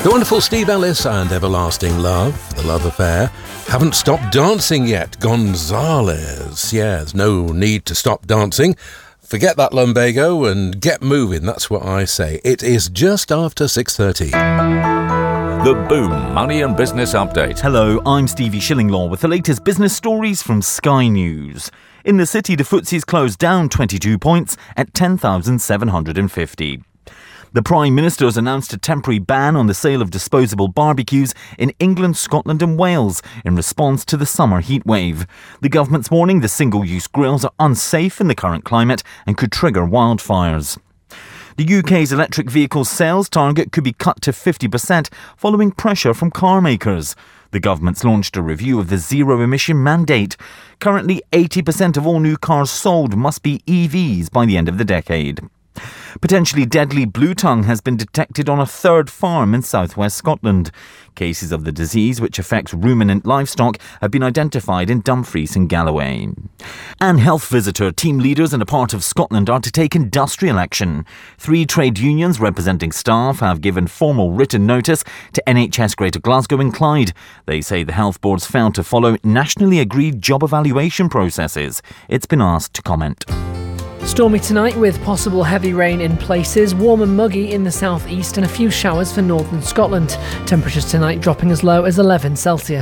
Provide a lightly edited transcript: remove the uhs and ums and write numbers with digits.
The wonderful Steve Ellis and Everlasting Love, The Love Affair, haven't stopped dancing yet. Gonzalez. Yeah, there's no need to stop dancing. Forget that lumbago and get moving, that's what I say. It is just after 6:30. The Boom Money and Business Update. Hello, I'm Stevie Shillinglaw with the latest business stories from Sky News. In the city, the FTSE's closed down 22 points at 10,750. The Prime Minister has announced a temporary ban on the sale of disposable barbecues in England, Scotland and Wales in response to the summer heatwave. The government's warning the single-use grills are unsafe in the current climate and could trigger wildfires. The UK's electric vehicle sales target could be cut to 50% following pressure from car makers. The government's launched a review of the zero-emission mandate. Currently, 80% of all new cars sold must be EVs by the end of the decade. Potentially deadly blue tongue has been detected on a third farm in southwest Scotland. Cases of the disease, which affects ruminant livestock, have been identified in Dumfries and Galloway. And health visitor team leaders in a part of Scotland are to take industrial action. 3 trade unions representing staff have given formal written notice to NHS Greater Glasgow and Clyde. They say the health boards failed to follow nationally agreed job evaluation processes. It's been asked to comment. Stormy tonight with possible heavy rain in places, warm and muggy in the southeast and a few showers for northern Scotland. Temperatures tonight dropping as low as 11 Celsius.